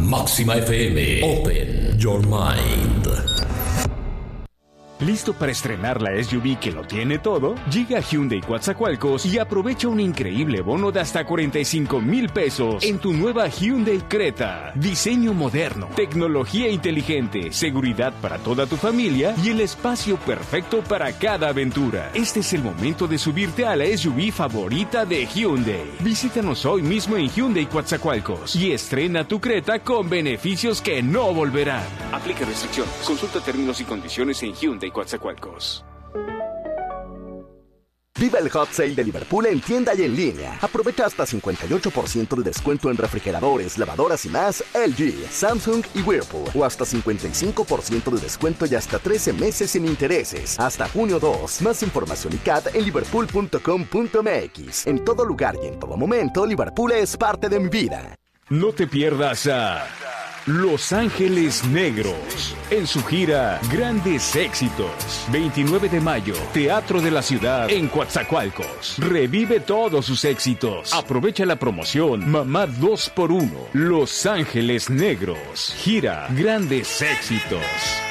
Máxima FM. Open your mind. ¿Listo para estrenar la SUV que lo tiene todo? Llega a Hyundai Coatzacoalcos y aprovecha un increíble bono de hasta 45,000 pesos en tu nueva Hyundai Creta. Diseño moderno, tecnología inteligente, seguridad para toda tu familia y el espacio perfecto para cada aventura. Este es el momento de subirte a la SUV favorita de Hyundai. Visítanos hoy mismo en Hyundai Coatzacoalcos y estrena tu Creta con beneficios que no volverán. Aplica restricciones. Consulta términos y condiciones en Hyundai Coatzacoalcos. Viva el Hot Sale de Liverpool en tienda y en línea. Aprovecha hasta 58% de descuento en refrigeradores, lavadoras y más LG, Samsung y Whirlpool. O hasta 55% de descuento y hasta 13 meses sin intereses. Hasta junio 2. Más información y CAT en liverpool.com.mx. En todo lugar y en todo momento, Liverpool es parte de mi vida. No te pierdas a Los Ángeles Negros en su gira Grandes Éxitos. 29 de mayo, Teatro de la Ciudad en Coatzacoalcos. Revive todos sus éxitos. Aprovecha la promoción Mamá 2x1. Los Ángeles Negros. Gira Grandes Éxitos.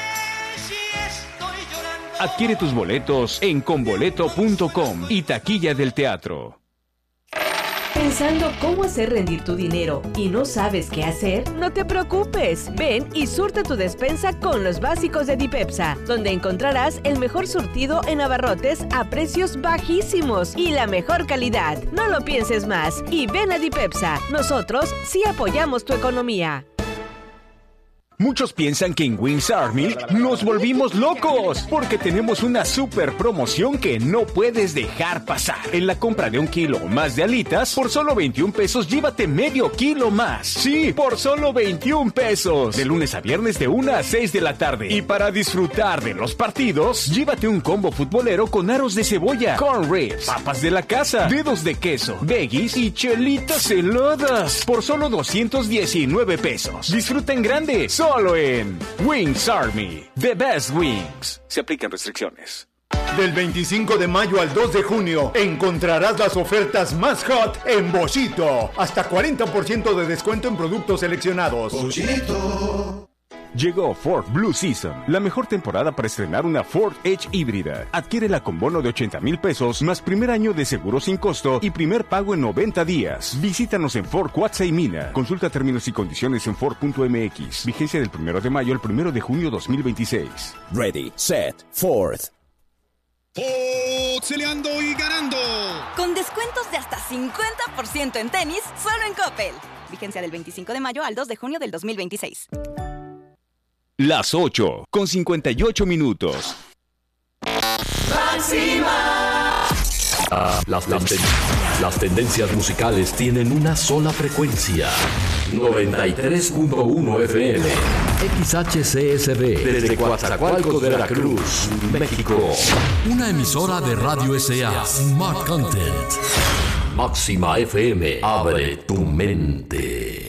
Adquiere tus boletos en conboleto.com y taquilla del teatro. ¿Pensando cómo hacer rendir tu dinero y no sabes qué hacer? No te preocupes. Ven y surte tu despensa con los básicos de Dipepsa, donde encontrarás el mejor surtido en abarrotes a precios bajísimos y la mejor calidad. No lo pienses más y ven a Dipepsa. Nosotros sí apoyamos tu economía. Muchos piensan que en Wings Army nos volvimos locos porque tenemos una super promoción que no puedes dejar pasar. En la compra de 1 kilo o más de alitas, por solo 21 pesos llévate medio kilo más. Sí, por solo 21 pesos. De lunes a viernes de 1 a 6 de la tarde. Y para disfrutar de los partidos, llévate un combo futbolero con aros de cebolla, corn ribs, papas de la casa, dedos de queso, veggies y chelitas heladas. Por solo 219 pesos. Disfruta en grande. Solo en Wings Army, the best wings. Se aplican restricciones. Del 25 de mayo al 2 de junio encontrarás las ofertas más hot en Boschito. Hasta 40% de descuento en productos seleccionados. Boschito. Llegó Ford Blue Season, la mejor temporada para estrenar una Ford Edge híbrida. Adquiérela con bono de 80,000 pesos, más primer año de seguro sin costo y primer pago en 90 días. Visítanos en Ford Cuatza y Mina. Consulta términos y condiciones en Ford.mx. Vigencia del 1 de mayo al 1 de junio 2026. Ready, set, Ford. Peleando y ganando. Con descuentos de hasta 50% en tenis, solo en Coppel. Vigencia del 25 de mayo al 2 de junio del 2026. Las 8, con 58 minutos. ¡Máxima! Las tendencias musicales tienen una sola frecuencia. 93.1 FM. XHCSB. Desde Coatzacoalcos, Veracruz, México. Una emisora de Radio S.A. Smart Content. Máxima FM. Abre tu mente.